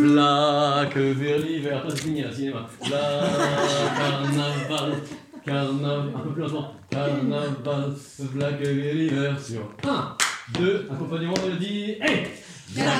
Là que vers l'hiver, toi c'est fini là, cinéma. Là, carnaval, carnaval, un peu plus lentement. Carnaval, là que vers l'hiver sur 1, 2, accompagnement de mélodie, et